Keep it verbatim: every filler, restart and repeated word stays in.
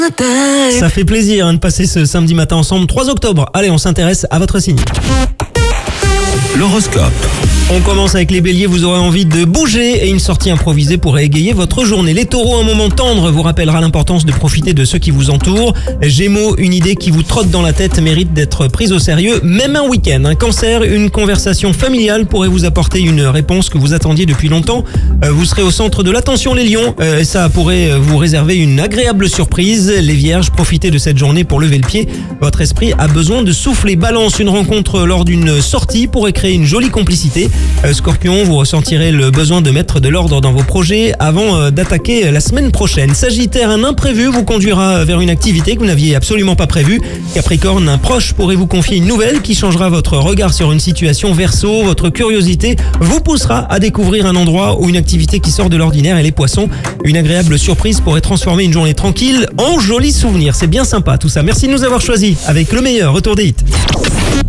Ça fait plaisir hein, de passer ce samedi matin ensemble. trois octobre, allez, on s'intéresse à votre signe. L'horoscope. On commence avec les béliers, vous aurez envie de bouger et une sortie improvisée pourrait égayer votre journée. Les taureaux, un moment tendre vous rappellera l'importance de profiter de ceux qui vous entourent. Gémeaux, une idée qui vous trotte dans la tête mérite d'être prise au sérieux, même un week-end. Un cancer, une conversation familiale pourrait vous apporter une réponse que vous attendiez depuis longtemps. Vous serez au centre de l'attention les lions, et ça pourrait vous réserver une agréable surprise. Les vierges, profitez de cette journée pour lever le pied. Votre esprit a besoin de souffler. Balance, une rencontre lors d'une sortie pourrait créer une jolie complicité. Scorpion, vous ressentirez le besoin de mettre de l'ordre dans vos projets avant d'attaquer la semaine prochaine. Sagittaire, un imprévu vous conduira vers une activité que vous n'aviez absolument pas prévue. Capricorne, un proche pourrait vous confier une nouvelle qui changera votre regard sur une situation. Verseau, votre curiosité vous poussera à découvrir un endroit ou une activité qui sort de l'ordinaire. Et les poissons, une agréable surprise pourrait transformer une journée tranquille en joli souvenir. C'est bien sympa tout ça. Merci de nous avoir choisis avec le meilleur retour des hits.